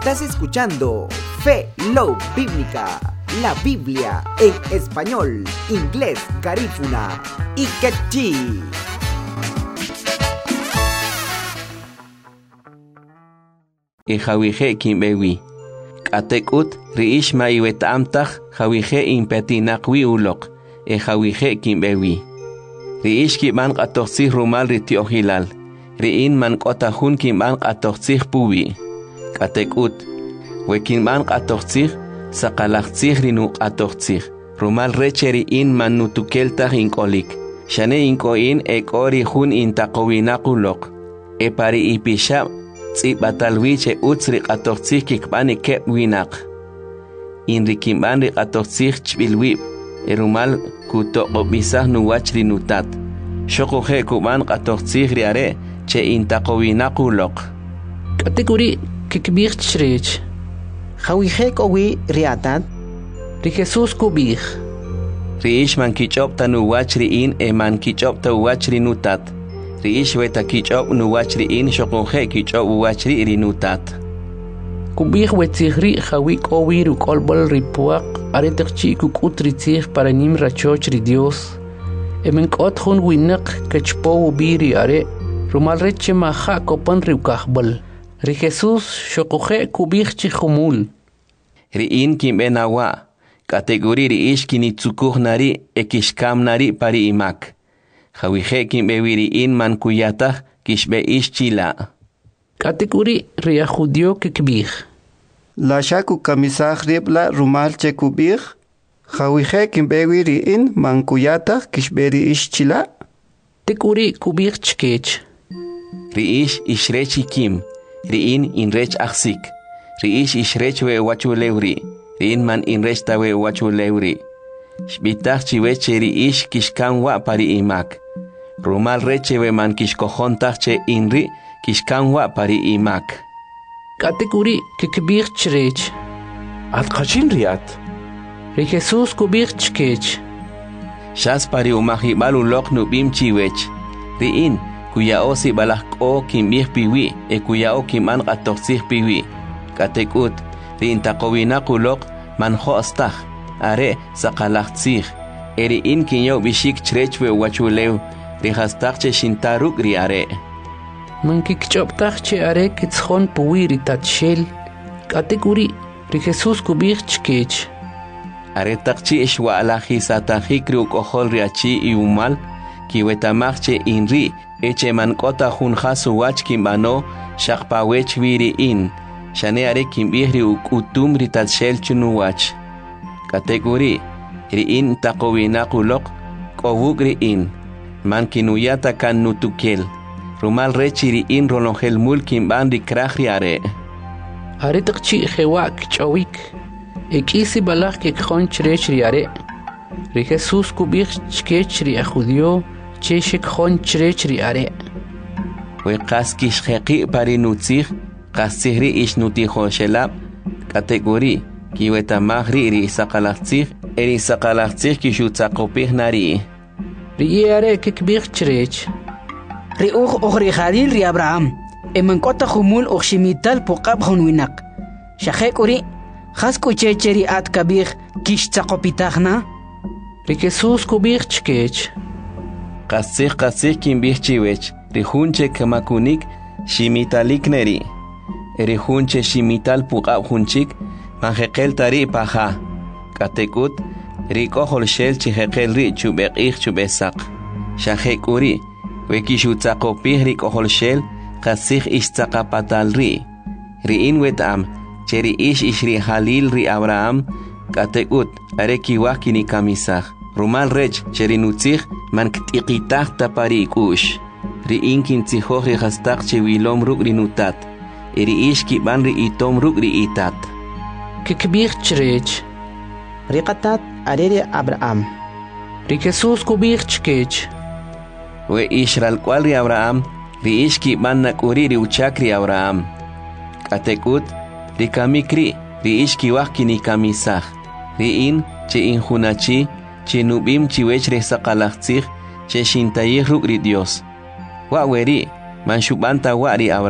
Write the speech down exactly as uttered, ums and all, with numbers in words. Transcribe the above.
Estás escuchando Fe Love Bíblica, la Biblia en español, inglés, garífuna y quechí. Ijawije kimbewi. Katekut riish maiwetamtaj jawije impetinakwi ulok. Ijawije kimbewi. Riish kiban qatoxsih rumal ritiojilal. Riin man qotajun kiban qatoxsih puwi. Katekut. Wekinban qatoxsih saqalaqsih rinu qatoxsih. Rumal recheri in man nutukeltaj inkolik. Shane inkoin ekori jun intaqowinakulok. Epari ipisha tsi batalwiche utsri qatoxsih kikbani kep winak. Inri kimbani qatoxsih chbilwib. Erumal kutoqobisah nuwach rinutat. Shokoje kuban qatoxsih riare che intaqowinakulok. Kategori kikbir chrech. Jawije kowi riatat. Ri Jesus kubir. Riish man kichop tanuwach riin e man kichop tawach rinutat. Riish weta kichop nuwach riin shokoje kichop wach rinutat. Kubir wetzihri jawi kowi ru kolbol ripuak aretakchi kukut ritzih para nim rachoch ri Dios. Emen kot hun winak kachpo ubiri are rumal reche maha kopan riukahbol. Ri Jesus shokoje kubir chihumul. Riin kimbenawa. Kategori riish kinitsukuh nari ekishkam nari pari imak. Jawije kimbewi riin man kuyatah kishbe ish chila. Kategori ria judio kikbir. La shaku kamisah ribla rumal che kubir. Jawije kimbewi riin man kuyatah kishberi ish chila. Tekuri kubir chkech. Riish ishrech ikim. Riin inrech aksik. Riish ishrech we wachulewri. Riin man inrech tawe wachulewri. Shbitach chiweche riish kishkan wa pari imak. Rumal reche we man kishkojontach che inri kishkan wa pari imak. Kategori kikbir chrech. At qachin riat. Ri Jesus kubir chkech. Shas pari umahibal ulok nubim chiwech. Riin kuyao si balakko kimbih piwi e kuyao kiman qatoxsih piwi. Katekut riin taqowina kulok man khostah are saqalaqsih. Eri in kinyo bishik chrechwe wachulew rihastaq che shintaruk ri are. Man kikchoptaq che are kitshon puwi ri tatshel. Kategori ri Jesus kubir chkech. Are taqchi ishwa alahi satahik ri ukohol riachi iumal kiwetamach che inri eche man kota hun khasu wach kimbano shaqpawech wiri in. Shane are kimbih ri ukutum ri tatshel chunuwach. Kategori riin taqowina kulok kowuk riin man kinuyata kan nutukel rumal rechi riin rolongel mul kimban ri krah ri are. Are taqchi khewak chawik. Ekisi balak kikjon chrech ri are. Ri Jesus kubir chkech ri judio che shikjon chrech ri are. We qaskish khaqi pari nutzih qasihri ish nutijo shelab. Kategori kiweta magri ri saqalaqsih eri saqalaqsih kishutzaqopih nari. Ri are kikbir chrech. Ri uj uj Khalil ri Abraham. Eman kota khumul uj shimital puqab hun winak. Shaqek uri khas kuchecheri at kabir kish taqopitahna. Ri Jesus kubir chkech. Qasih qasih kimbih chiwech. Ri hunche kamakunik shimitalik neri. Eri hunche shimital puqab hunchik manjeqel tari paja. Katekut riko holshel chijeqel ri chubeqih chubesaq. Shajek uri wekishutzaqopih riko holshel qasih istzaqapatal ri. Riin wetam cheri ish ishri Halil ri Abraham. Katekut arekiwah kini kamisah. Rumal rech cheri nutzih man ktiqitah tapari ikush. Riin kintzihoj ri hastaq chewilom ruk rinutat. Eri ish kiban ri itom ruk ri itat. Kikbir chrech. Riqatat arere Abraham. Ri Jesus kubir chkech. We ishral kwal ri Abraham ri ish kiban nakuri ri uchak ri Abraham. Katekut ri kamikri ri ish kiwah kini kamisah. Riin che injunachi che nubim chiwech re saqalaqsih che shintayih ruk ri Dios. Wa weri man shubanta wa ri Abraham.